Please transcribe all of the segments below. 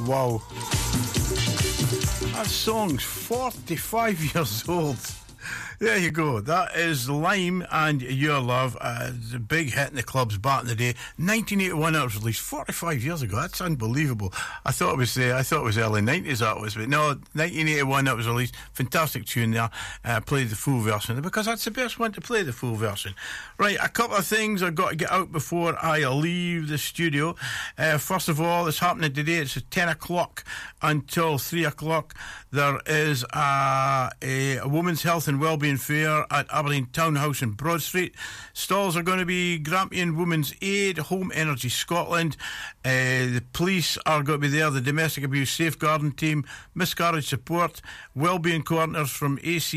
Wow. That song's 45 years old. There you go. That is Lime and Your Love. The big hit in the clubs back in the day. 1981 that was released 45 years ago. That's unbelievable. I thought it was early 90s that was, but no, 1981 that was released. Fantastic tune there. Played the full version because that's the best one to play, the full version. Right, a couple of things I've got to get out before I leave the studio. First of all, it's happening today. It's at 10 o'clock until 3 o'clock. There is a women's health and wellbeing fair at Aberdeen Townhouse in Broad Street. Stalls are going to be Grampian Women's Aid, Home Energy Scotland. The police are going to be there, the Domestic Abuse Safeguarding Team, Miscarriage Support, Wellbeing Coordinators from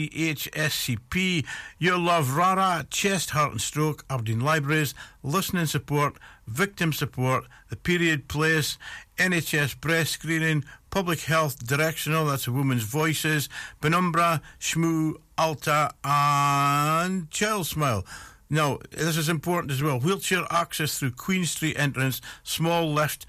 ACHSCP, Your Love Rara, Chest, Heart and Stroke, Aberdeen Libraries, Listening Support, Victim Support, The Period Place, NHS Breast Screening, Public Health Directional, that's the Women's Voices, Penumbra, Shmoo, Alta and Child Smile. Now, this is important as well. Wheelchair access through Queen Street entrance, small lift,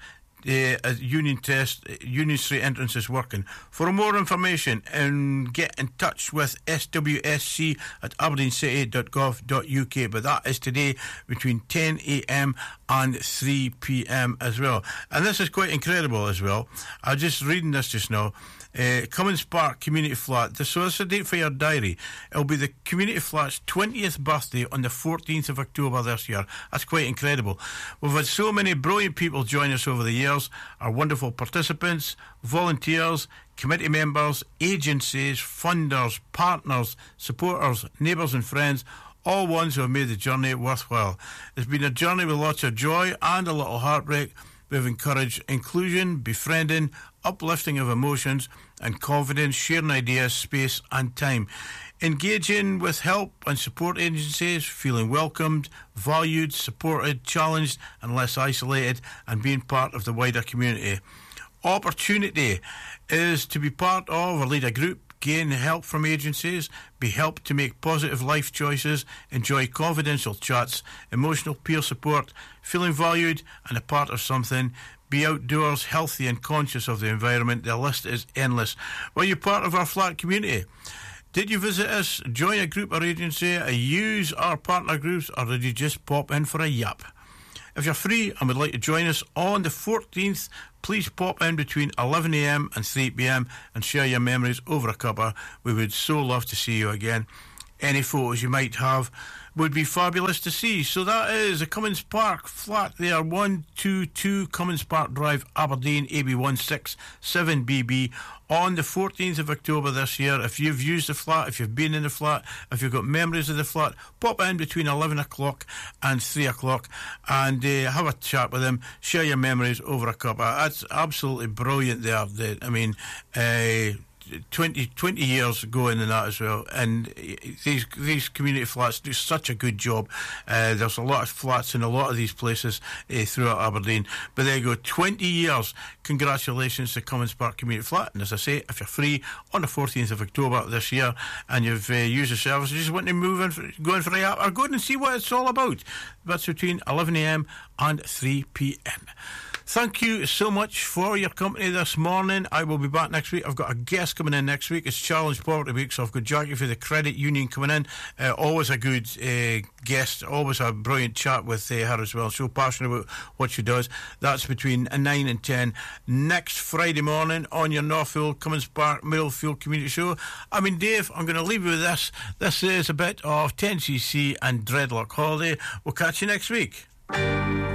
Union Street entrance is working. For more information, get in touch with SWSC at aberdeenscity.gov.uk, but that is today between 10 a.m. and 3 p.m. as well. And this is quite incredible as well. I'm just reading this just now. Cummins Park Community Flat. So this is a date for your diary. It'll be the Community Flat's 20th birthday on the 14th of October this year. That's quite incredible. We've had so many brilliant people join us over the years. Our wonderful participants, volunteers, committee members, agencies, funders, partners, supporters, neighbours and friends, all ones who have made the journey worthwhile. It's been a journey with lots of joy and a little heartbreak. We've encouraged inclusion, befriending, uplifting of emotions and confidence, sharing ideas, space and time. Engaging with help and support agencies, feeling welcomed, valued, supported, challenged and less isolated, and being part of the wider community. Opportunity is to be part of or lead a group, gain help from agencies, be helped to make positive life choices, enjoy confidential chats, emotional peer support, feeling valued and a part of something, be outdoors, healthy and conscious of the environment. The list is endless. Well, you're part of our flat community. Did you visit us, join a group or agency, use our partner groups, or did you just pop in for a yap? If you're free and would like to join us on the 14th, please pop in between 11 a.m. and 3 p.m. and share your memories over a cuppa. We would so love to see you again. Any photos you might have would be fabulous to see. So that is the Cummins Park flat there, 122 Cummins Park Drive, Aberdeen, AB167BB, on the 14th of October this year. If you've used the flat, if you've been in the flat, if you've got memories of the flat, pop in between 11 o'clock and 3 o'clock and have a chat with them, share your memories over a cup. That's absolutely brilliant there. I mean, 20 years going in that as well, and these community flats do such a good job. There's a lot of flats in a lot of these places throughout Aberdeen, but there you go, 20 years. Congratulations to Cummins Park Community Flat. And as I say, if you're free on the 14th of October this year and you've used the service, you just want to move in, go in for a yap, or go in and see what it's all about. That's between 11 a.m. and 3 p.m. Thank you so much for your company this morning. I will be back next week. I've got a guest coming in next week. It's Challenge Poverty Week, so I've got Jackie for the Credit Union coming in. Always a good guest, always a brilliant chat with her as well. So passionate about what she does. That's between 9 and 10 next Friday morning on your Northfield Cummins Park Middlefield Community Show. I mean, Dave, I'm going to leave you with this. This is a bit of 10cc and Dreadlock Holiday. We'll catch you next week.